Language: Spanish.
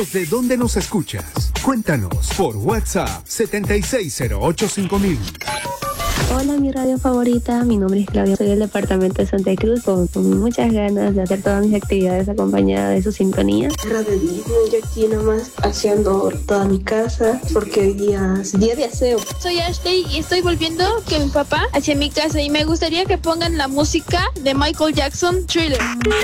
¿De dónde nos escuchas? Cuéntanos por WhatsApp 76085000. Hola, mi radio favorita, mi nombre es Claudia, soy del departamento de Santa Cruz con muchas ganas de hacer todas mis actividades acompañada de su sintonía. Radio Disney, yo aquí nomás haciendo toda mi casa porque hoy día es día de aseo. Soy Ashley y estoy volviendo con mi papá hacia mi casa y me gustaría que pongan la música de Michael Jackson, Thriller.